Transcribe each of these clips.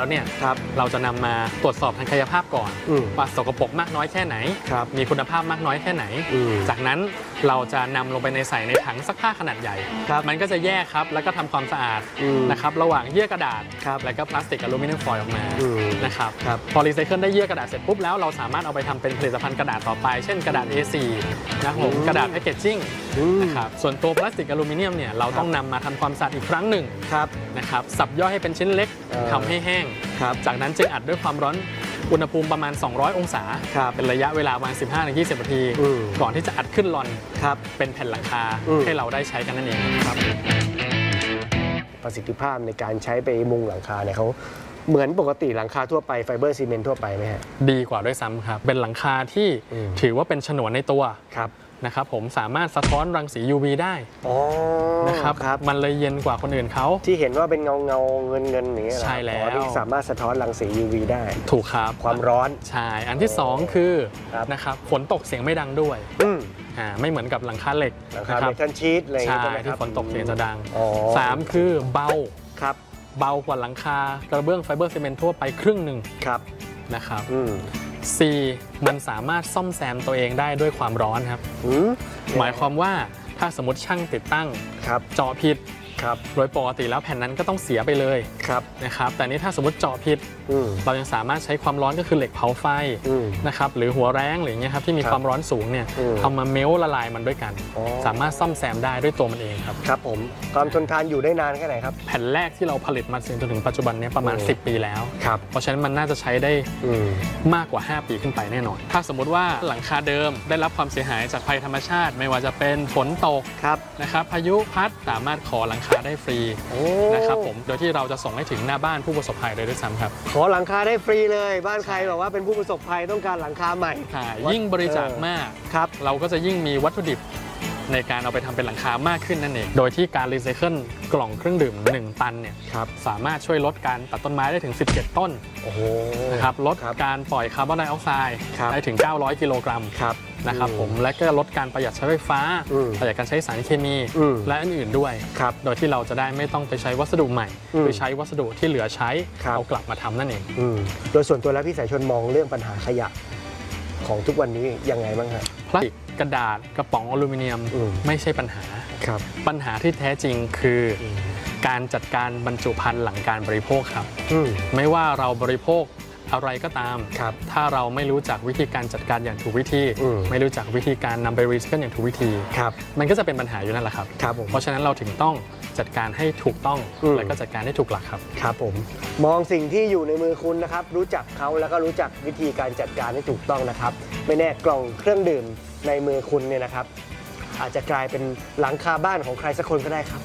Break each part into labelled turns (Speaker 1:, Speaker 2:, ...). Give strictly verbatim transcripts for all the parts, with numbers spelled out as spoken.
Speaker 1: แล้วเนี่ยเราจะนำมาตรวจสอบทางกายภาพก่อนว่าสกปรกมากน้อยแค่ไหนมีคุณภาพมากน้อยแค่ไหนจากนั้นเราจะนำลงไปในใส่ในถังซักผ้าขนาดใหญ่มันก็จะแยกครับแล้วก็ทำความสะอาดนะครับระหว่างเยื่อกระดาษและก็พลาสติกอลูมิเนียมฟอยล์ออกมานะครับพอรีไซเคิลได้เยื่อกระดาษเสร็จปุ๊บแล้วเราสามารถเอาไปทำเป็นผลิตภัณฑ์กระดาษต่อไปเช่นกระดาษ เอ โฟร์ นะครับผมกระดาษแพคเกจจิ้งนะครับส่วนตัวพลาสติกอลูมิเนียมเนี่ยเราต้องนำมาทำความสะอาดอีกครั้งหนึ่งนะครับสับย่อยให้เป็นชิ้นเล็กทำให้แห้งจากนั้นจึงอัดด้วยความร้อนอุณหภูมิประมาณสองร้อยองศาเป็นระยะเวลาประมาณ สิบห้าถึงยี่สิบ นาทีก่อนที่จะอัดขึ้นลอนเป็นแผ่นหลังคาให้เราได้ใช้กันนั่นเองครับ
Speaker 2: ประสิทธิภาพในการใช้ไปมุงหลังคาเนี่ยเขาเหมือนปกติหลังคาทั่วไปไฟเบอร์ซีเมนต์ทั่วไปไหมฮะ
Speaker 1: ดีกว่าด้วยซ้ำครับเป็นหลังคาที่ถือว่าเป็นฉนวนในตัวนะครับผมสามารถสะท้อนรังสี ยู วี ได้นะครับมันเลยเย็นกว่าคนอื่นเขา
Speaker 2: ที่เห็นว่าเป็นเงาเงาเงินเงินอย่างเงี้ย
Speaker 1: ใช่แล้ว
Speaker 2: ที่สามารถสะท้อนรังสี ยู วี ได้
Speaker 1: ถูกครับ
Speaker 2: ความร้อน
Speaker 1: ใช่อันที่สองคือนะครับฝนตกเสียงไม่ดังด้วยอ่าไม่เหมือนกับหลังคาเหล็ก
Speaker 2: หลังคาเมทัลชีทอะไร
Speaker 1: ใช่ที่ฝนตกเสียงจะดังสามคือเบา
Speaker 2: ครับ
Speaker 1: เบากว่าหลังคากระเบื้องไฟเบอร์ซีเมนต์ทั่วไปครึ่งหนึ่ง
Speaker 2: ครับ
Speaker 1: นะครับสี่มันสามารถซ่อมแซมตัวเองได้ด้วยความร้อนครับหมายความว่าถ้าสมมติช่างติดตั้งเจาะผิดโดยปกติแล้วแผ่นนั้นก็ต้องเสียไปเลยนะครับแต่นี้ถ้าสมมติเจาะผิดเรายังสามารถใช้ความร้อนก็คือเหล็กเผาไฟนะครับหรือหัวแรงหรืออย่างเงี้ยครับที่มีความร้อนสูงเนี่ยเอามาเมลละลายมันด้วยกันสามารถซ่อมแซมได้ด้วยตัวมันเองครับ
Speaker 2: ครับผมความทนทานอยู่ได้นานแค่ไหนครับ
Speaker 1: แผ่นแรกที่เราผลิตมาจนถึงปัจจุบันนี้ประมาณสิบปีแล้วเพราะฉะนั้นมันน่าจะใช้ได้มากกว่าห้าปีขึ้นไปแน่นอนถ้าสมมติว่าหลังคาเดิมได้รับความเสียหายจากภัยธรรมชาติไม่ว่าจะเป็นฝนตกนะครับพายุพัดสามารถขอหลังคาได้ฟรีนะครับผมโดยที่เราจะส่งให้ถึงหน้าบ้านผู้ประสบภัยเลยด้วยซ้ำครับ
Speaker 2: ขอหลังคาได้ฟรีเลยบ้านใครบอกว่าเป็นผู้ประสบภัยต้องการหลังคาใหม่
Speaker 1: ยิ่งบริจาคมากครับเราก็จะยิ่งมีวัตถุดิบในการเอาไปทำเป็นหลังคามากขึ้นนั่นเองโดยที่การรีไซเคิลกล่องเครื่องดื่มหนึ่งตันเนี่ยสามารถช่วยลดการตัดต้นไม้ได้ถึงสิบเจ็ดต้นนะครับลดการปล่อยคาร์บอนไดออกไซด์ได้ถึงเก้าร้อยกิโลกรัมนะครับผมและก็ลดการประหยัดใช้ไฟฟ้าประหยัดการใช้สารเคมีและอื่นๆด้วยโดยที่เราจะได้ไม่ต้องไปใช้วัสดุใหม่หรือใช้วัสดุที่เหลือใช้เอากลับมาทำนั่นเอง
Speaker 2: โดยส่วนตัวแล้วพี่สายชนมองเรื่องปัญหาขยะของทุกวันนี้ยังไงบ้างครับ
Speaker 1: พลาสติกกระดาษกระป๋องอลูมิเนียมไม่ใช่ปัญหาปัญหาที่แท้จริงคือการจัดการบรรจุภัณฑ์หลังการบริโภคครับไม่ว่าเราบริโภคอะไรก็ตามถ้าเราไม่รู้จักวิธีการจัดการอย่างถูกวิธีไม่รู้จักวิธีการนำไปรีไซเคิลอย่างถูกวิธีมันก็จะเป็นปัญหาอยู่นั่นแหละครับเพราะฉะนั้นเราถึงต้องจัดการให้ถูกต้องและก็จัดการให้ถูกหลักครับ
Speaker 2: ครับผมมองสิ่งที่อยู่ในมือคุณนะครับรู้จักเขาแล้วก็รู้จักวิธีการจัดการให้ถูกต้องนะครับไม่แน่กล่องเครื่องดื่มในมือคุณเนี่ยนะครับอาจจะกลายเป็นหลังคาบ้านของใครสักคนก็ได้ครับ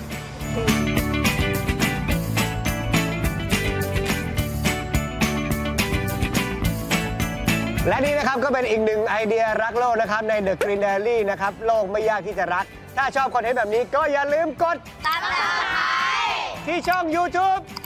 Speaker 2: และนี่นะครับก็เป็นอีกหนึ่งไอเดียรักโลกนะครับใน The Green Diary นะครับโลกไม่ยากที่จะรักถ้าชอบคอนเทนต์แบบนี้ก็อย่าลืมกดติดตามที่ช่อง YouTube